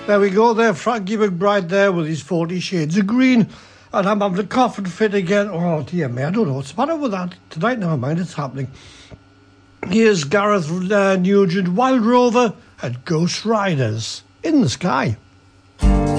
There we go there, Frankie McBride there with his 40 Shades of Green. And I'm having a cough and fit again. Oh, dear me, I don't know what's the matter with that. Tonight, never mind, it's happening. Here's Gareth Nugent, Wild Rover and Ghost Riders in the Sky.